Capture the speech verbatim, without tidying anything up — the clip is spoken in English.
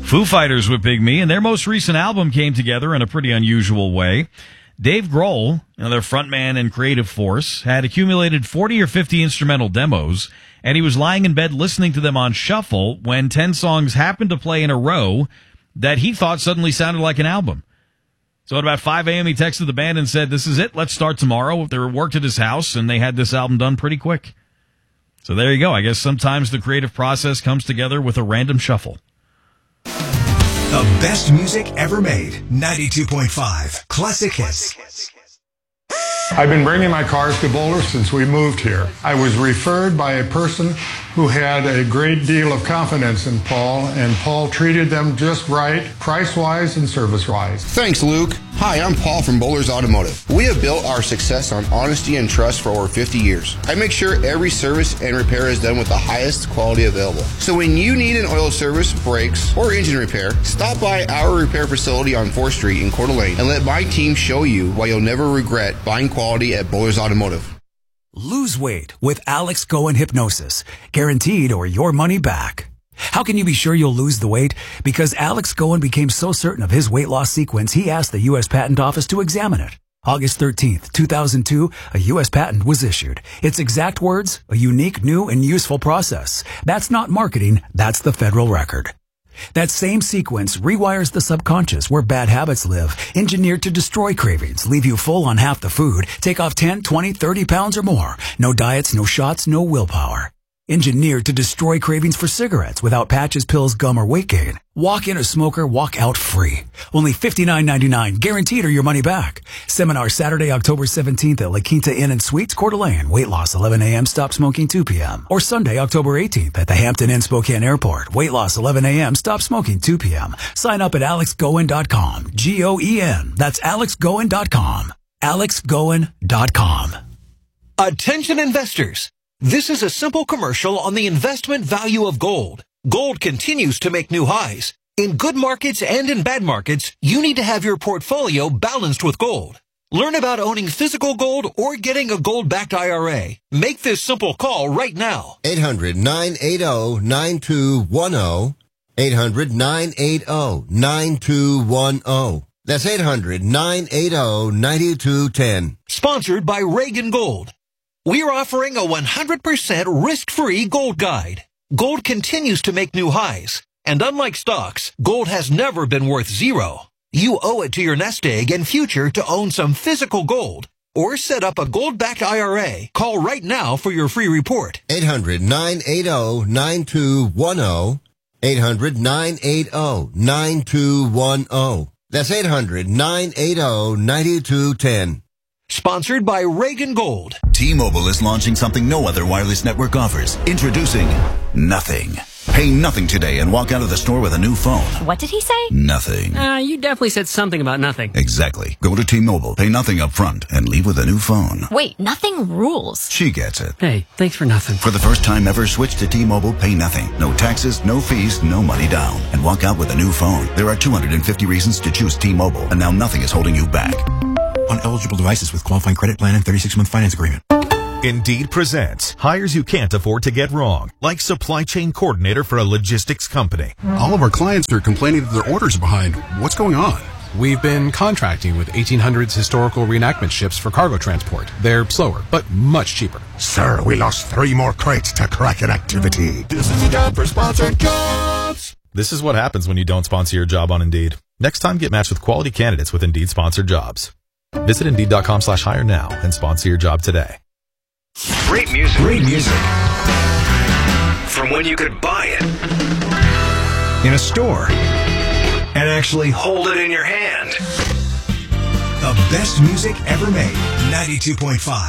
Foo Fighters with Big Me, and their most recent album came together in a pretty unusual way. Dave Grohl, you know, their frontman and creative force, had accumulated forty or fifty instrumental demos, and he was lying in bed listening to them on shuffle when ten songs happened to play in a row that he thought suddenly sounded like an album. So at about five a.m. he texted the band and said, "This is it, let's start tomorrow." They worked at his house, and they had this album done pretty quick. So there you go. I guess sometimes the creative process comes together with a random shuffle. The best music ever made. ninety-two point five Classic Hits. I've been bringing my cars to Boulder since we moved here. I was referred by a person who had a great deal of confidence in Paul, and Paul treated them just right, price-wise and service-wise. Thanks, Luke. Hi, I'm Paul from Bowlers Automotive. We have built our success on honesty and trust for over fifty years. I make sure every service and repair is done with the highest quality available. So when you need an oil service, brakes, or engine repair, stop by our repair facility on fourth street in Coeur d'Alene and let my team show you why you'll never regret buying quality at Bowlers Automotive. Lose weight with Alex Goen Hypnosis. Guaranteed or your money back. How can you be sure you'll lose the weight? Because Alex Goen became so certain of his weight loss sequence, he asked the U S Patent Office to examine it. August thirteenth, two thousand two, a U S patent was issued. Its exact words, a unique, new, and useful process. That's not marketing, that's the federal record. That same sequence rewires the subconscious where bad habits live, engineered to destroy cravings, leave you full on half the food, take off ten, twenty, thirty pounds or more. No diets, no shots, no willpower. Engineered to destroy cravings for cigarettes without patches, pills, gum, or weight gain. Walk in a smoker, walk out free. Only fifty-nine ninety-nine, guaranteed or your money back. Seminar Saturday, October seventeenth at La Quinta Inn and Suites, Coeur d'Alene. Weight loss eleven a.m., stop smoking two p.m. Or Sunday, October eighteenth at the Hampton Inn Spokane Airport. Weight loss eleven a.m., stop smoking two p.m. Sign up at alex goen dot com. G O E N. That's alex goen dot com. alex goen dot com. Attention investors. This is a simple commercial on the investment value of gold. Gold continues to make new highs. In good markets and in bad markets, you need to have your portfolio balanced with gold. Learn about owning physical gold or getting a gold-backed I R A. Make this simple call right now. eight hundred, nine eight zero, nine two one zero. eight hundred, nine eight zero, nine two one zero. That's eight hundred, nine eight zero, nine two one zero. Sponsored by Reagan Gold. We're offering a one hundred percent risk-free gold guide. Gold continues to make new highs. And unlike stocks, gold has never been worth zero. You owe it to your nest egg and future to own some physical gold. Or set up a gold-backed I R A. Call right now for your free report. eight hundred, nine eight zero, nine two one zero. eight hundred, nine eight zero, nine two one zero. That's eight hundred, nine eight zero, nine two one zero. Sponsored by Reagan Gold. T-Mobile is launching something no other wireless network offers. Introducing Nothing. Pay nothing today and walk out of the store with a new phone. What did he say? Nothing. Uh, you definitely said something about nothing. Exactly. Go to T-Mobile, pay nothing up front, and leave with a new phone. Wait, nothing rules. She gets it. Hey, thanks for nothing. For the first time ever, switch to T-Mobile, pay nothing. No taxes, no fees, no money down. And walk out with a new phone. There are two hundred fifty reasons to choose T-Mobile, and now nothing is holding you back. On eligible devices with qualifying credit plan and thirty-six month finance agreement. Indeed presents hires you can't afford to get wrong, like supply chain coordinator for a logistics company. All of our clients are complaining that their orders are behind. What's going on? We've been contracting with eighteen hundreds historical reenactment ships for cargo transport. They're slower, but much cheaper. Sir, we lost three more crates to Kraken activity. This is a job for sponsored jobs. This is what happens when you don't sponsor your job on Indeed. Next time, get matched with quality candidates with Indeed sponsored jobs. Visit Indeed.com slash hire now and sponsor your job today. Great music. Great music. From when you could buy it in a store and actually hold it in your hand. The best music ever made. ninety-two point five